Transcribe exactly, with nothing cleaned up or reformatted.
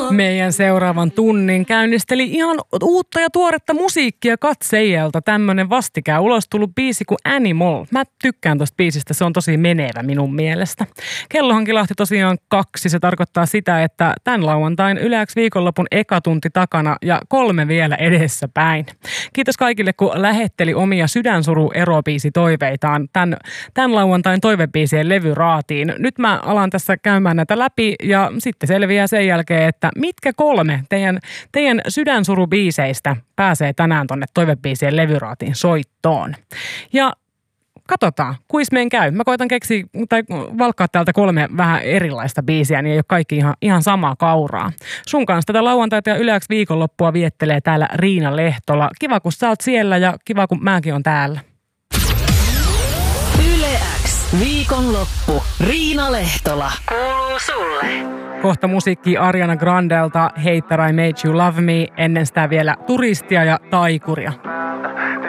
Meidän seuraavan tunnin käynnisteli ihan uutta ja tuoretta musiikkia katseijalta. Tämmönen vastikään ulos tullut biisi kuin Animal. Mä tykkään tosta biisistä, se on tosi menevä minun mielestä. Kellohan kilahti tosiaan kaksi, se tarkoittaa sitä, että tämän lauantain Yle X viikonlopun eka tunti takana ja kolme vielä edessä päin. Kiitos kaikille, kun lähetteli omia sydänsuru erobiisitoiveitaan tämän, tämän lauantain toivebiisien levyraatiin. Nyt mä alan tässä käymään näitä läpi ja sitten selviää sen jälkeen, että mitkä kolme teidän, teidän sydänsurubiiseistä pääsee tänään tonne toivebiisien levyraatiin soittoon. Ja katsotaan, kuis meidän käy. Mä koitan keksiä tai valkkaa täältä kolme vähän erilaista biisiä, niin ei ole kaikki ihan, ihan samaa kauraa. Sun kanssa tätä lauantaita ja Yle X viikonloppua viettelee täällä Riina Lehtola. Kiva, kun sä oot siellä ja kiva, kun mäkin on täällä. Yle X viikonloppu. Riina Lehtola. Kuuluu sulle. Kohta musiikki Ariana Grandelta Hate That I Made You Love Me. Ennen sitä vielä Turistia ja Taikuria.